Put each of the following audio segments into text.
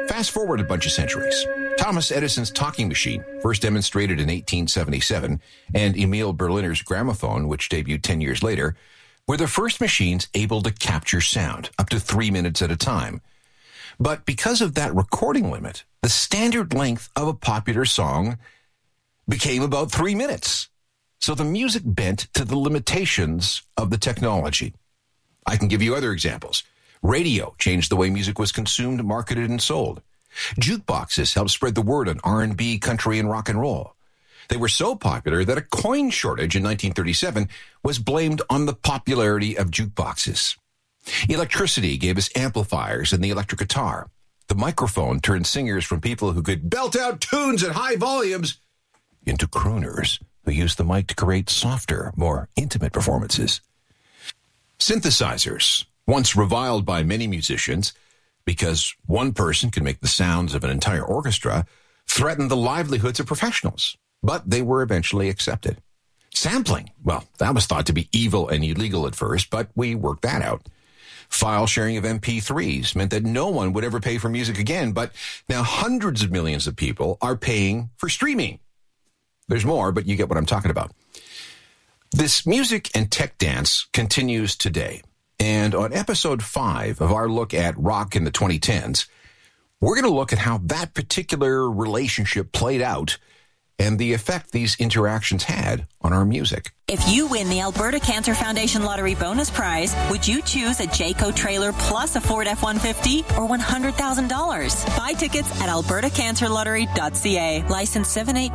Fast forward a bunch of centuries. Thomas Edison's talking machine, first demonstrated in 1877, and Emil Berliner's gramophone, which debuted 10 years later, were the first machines able to capture sound, up to 3 minutes at a time. But because of that recording limit, the standard length of a popular song became about 3 minutes. So the music bent to the limitations of the technology. I can give you other examples. Radio changed the way music was consumed, marketed, and sold. Jukeboxes helped spread the word on R&B, country, and rock and roll. They were so popular that a coin shortage in 1937 was blamed on the popularity of jukeboxes. Electricity gave us amplifiers and the electric guitar. The microphone turned singers from people who could belt out tunes at high volumes into crooners who used the mic to create softer, more intimate performances. Synthesizers, once reviled by many musicians because one person can make the sounds of an entire orchestra, threatened the livelihoods of professionals, but they were eventually accepted. Sampling, well, that was thought to be evil and illegal at first, but we worked that out. File sharing of MP3s meant that no one would ever pay for music again, but now hundreds of millions of people are paying for streaming. There's more, but you get what I'm talking about. This music and tech dance continues today. And on episode 5 of our look at rock in the 2010s, we're going to look at how that particular relationship played out and the effect these interactions had on our music. If you win the Alberta Cancer Foundation Lottery bonus prize, would you choose a Jayco trailer plus a Ford F-150 or $100,000? Buy tickets at albertacancerlottery.ca. License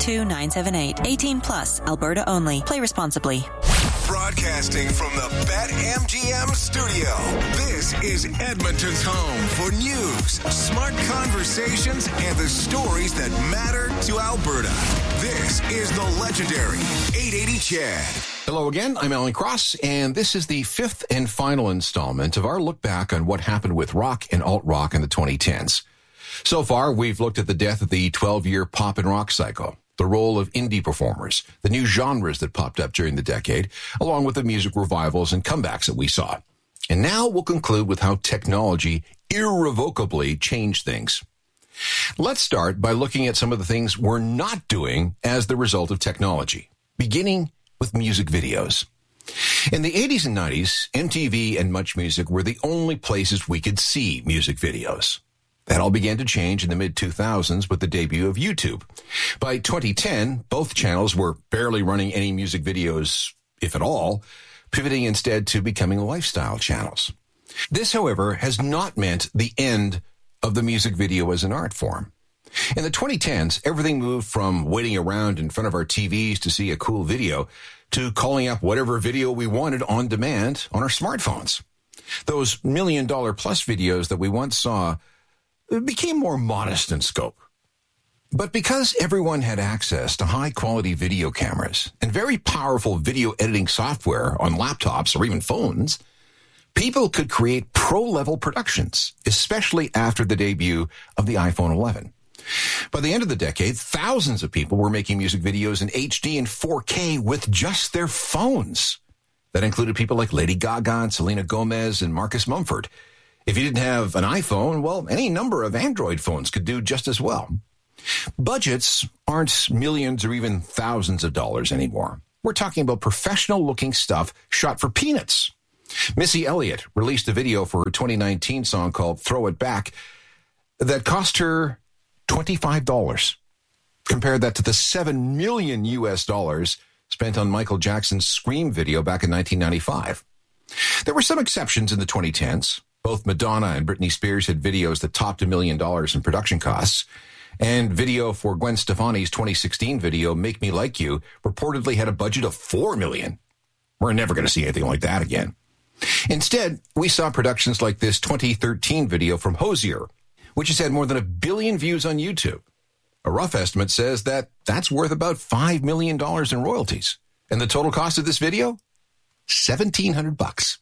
782978. 18 plus. Alberta only. Play responsibly. Broadcasting from the BetMGM studio, this is Edmonton's home for news, smart conversations, and the stories that matter to Alberta. This is the legendary 880 Chad. Hello again, I'm Alan Cross, and this is the 5th and final installment of our look back on what happened with rock and alt-rock in the 2010s. So far, we've looked at the death of the 12-year pop and rock cycle, the role of indie performers, the new genres that popped up during the decade, along with the music revivals and comebacks that we saw. And now we'll conclude with how technology irrevocably changed things. Let's start by looking at some of the things we're not doing as the result of technology, beginning with music videos. In the 80s and 90s, MTV and Much Music were the only places we could see music videos. That all began to change in the mid-2000s with the debut of YouTube. By 2010, both channels were barely running any music videos, if at all, pivoting instead to becoming lifestyle channels. This, however, has not meant the end of the music video as an art form. In the 2010s, everything moved from waiting around in front of our TVs to see a cool video to calling up whatever video we wanted on demand on our smartphones. Those $1 million plus videos that we once saw became more modest in scope. But because everyone had access to high-quality video cameras and very powerful video editing software on laptops or even phones, people could create pro-level productions, especially after the debut of the iPhone 11. By the end of the decade, thousands of people were making music videos in HD and 4K with just their phones. That included people like Lady Gaga and Selena Gomez and Marcus Mumford. If you didn't have an iPhone, well, any number of Android phones could do just as well. Budgets aren't millions or even thousands of dollars anymore. We're talking about professional-looking stuff shot for peanuts. Missy Elliott released a video for her 2019 song called Throw It Back that cost her $25. Compare that to the $7 million spent on Michael Jackson's Scream video back in 1995. There were some exceptions in the 2010s. Both Madonna and Britney Spears had videos that topped $1 million in production costs. And video for Gwen Stefani's 2016 video, Make Me Like You, reportedly had a budget of $4 million. We're never going to see anything like that again. Instead, we saw productions like this 2013 video from Hozier, which has had more than 1 billion views on YouTube. A rough estimate says that that's worth about $5 million in royalties. And the total cost of this video? $1,700.